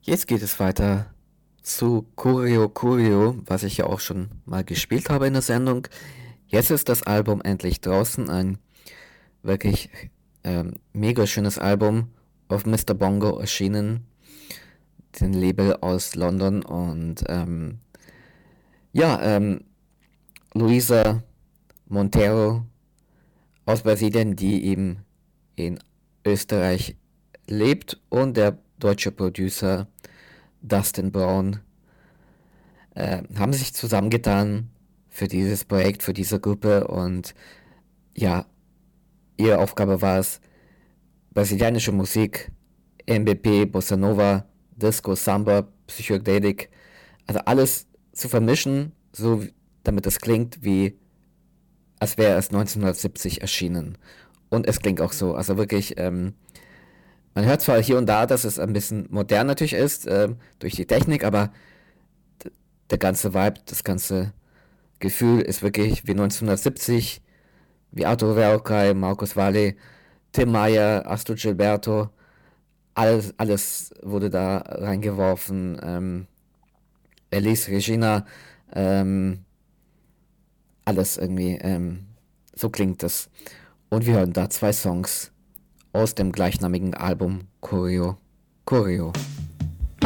Jetzt geht es weiter zu Curio Curio, was ich ja auch schon mal gespielt habe in der Sendung. Jetzt ist das Album endlich draußen, ein wirklich mega schönes Album auf Mr. Bongo erschienen, den Label aus London und ja, Luisa Montero aus Brasilien, die eben in Österreich lebt und der deutsche Producer Dustin Brown haben sich zusammengetan für dieses Projekt, für diese Gruppe und ja, ihre Aufgabe war es, brasilianische Musik, MBP, Bossa Nova, Disco, Samba, Psychedelic, also alles zu vermischen, damit es klingt wie, als wäre es 1970 erschienen. Und es klingt auch so, also wirklich, man hört zwar hier und da, dass es ein bisschen modern natürlich ist, durch die Technik, aber der ganze Vibe, das ganze Gefühl ist wirklich wie 1970, wie Arthur Verocai, Marcus Valle, Tim Mayer, Astrid Gilberto, alles wurde da reingeworfen. Elis Regina, ähm, alles irgendwie, so klingt es. Und wir hören da zwei Songs aus dem gleichnamigen Album Choreo. Choreo.